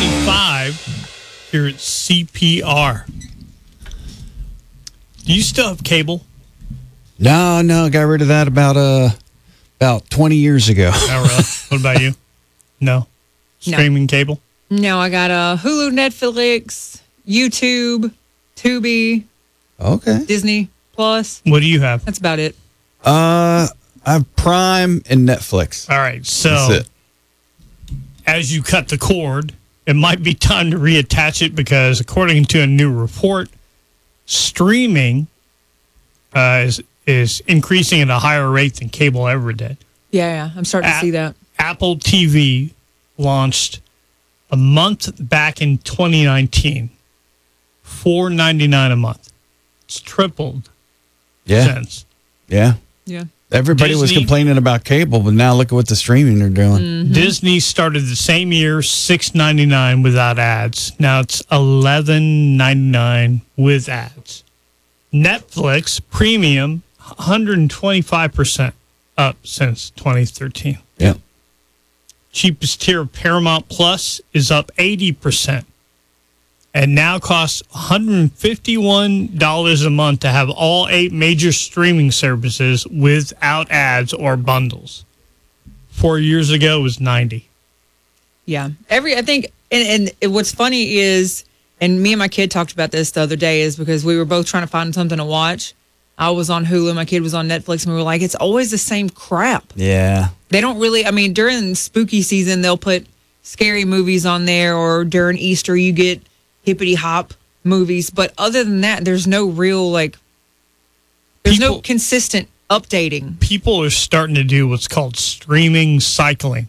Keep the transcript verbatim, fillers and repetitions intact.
twenty-five here at C P R. Do you still have cable? No, no, I got rid of that about uh about twenty years ago. Oh, really? What about you? No? Streaming No. cable? No, I got a Hulu, Netflix, YouTube, Tubi, Okay. Disney Plus. What do you have? That's about it. Uh, I have Prime and Netflix. All right, so That's it. as you cut the cord, it might be time to reattach it because according to a new report, streaming uh, is, is increasing at a higher rate than cable ever did. Yeah, yeah. I'm starting to A- see that. Apple T V launched a month back in twenty nineteen, four ninety-nine a month. It's tripled Yeah. since. Yeah. Yeah. Everybody was Disney- complaining about cable, but now look at what the streaming are doing. Mm-hmm. Disney started the same year, six ninety-nine without ads. Now it's eleven ninety-nine with ads. Netflix Premium, one hundred twenty-five percent up since twenty thirteen. Yeah. Cheapest tier of Paramount Plus is up eighty percent and now costs one hundred fifty-one dollars a month to have all eight major streaming services without ads or bundles. Four years ago it was ninety. Yeah. Every I think and, and what's funny is and me and my kid talked about this the other day is because we were both trying to find something to watch. I was on Hulu, my kid was on Netflix, and we were like, it's always the same crap. Yeah. They don't really, I mean, during spooky season, they'll put scary movies on there, or during Easter, you get hippity hop movies. But other than that, there's no real, like, there's no People- consistent updating. People are starting to do what's called streaming cycling.